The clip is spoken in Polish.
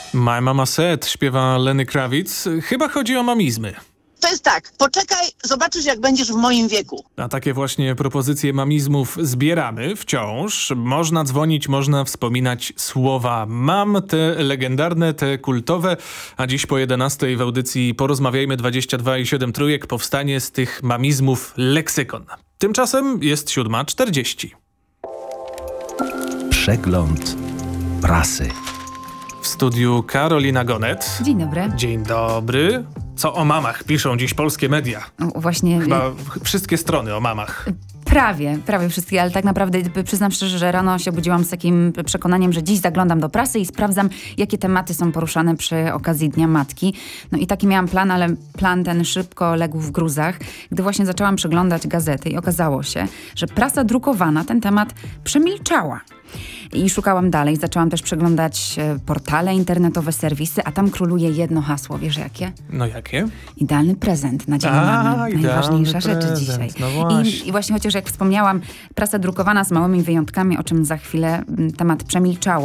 My Mama Said śpiewa Lenny Kravitz. Chyba chodzi o mamizmy. To jest tak, poczekaj, zobaczysz jak będziesz w moim wieku. A takie właśnie propozycje mamizmów zbieramy wciąż. Można dzwonić, można wspominać słowa mam, te legendarne, te kultowe. A dziś po 11 w audycji Porozmawiajmy 22 i 7 trójek powstanie z tych mamizmów leksykon. Tymczasem jest 7:40. Przegląd prasy. W studiu Karolina Gonet. Dzień dobry. Dzień dobry. Co o mamach piszą dziś polskie media? Właśnie Chyba wszystkie strony o mamach. prawie wszystkie, ale tak naprawdę przyznam szczerze, że rano się obudziłam z takim przekonaniem, że dziś zaglądam do prasy i sprawdzam, jakie tematy są poruszane przy okazji Dnia Matki. No i taki miałam plan, ale plan ten szybko legł w gruzach, gdy właśnie zaczęłam przeglądać gazety i okazało się, że prasa drukowana ten temat przemilczała. I szukałam dalej, zaczęłam też przeglądać portale internetowe, serwisy, a tam króluje jedno hasło, wiesz jakie? No jakie? Idealny prezent na dzień mamy. Najważniejsza rzecz prezent, dzisiaj. no właśnie. I właśnie chociaż jak wspomniałam, prasa drukowana z małymi wyjątkami, o czym za chwilę temat przemilczało.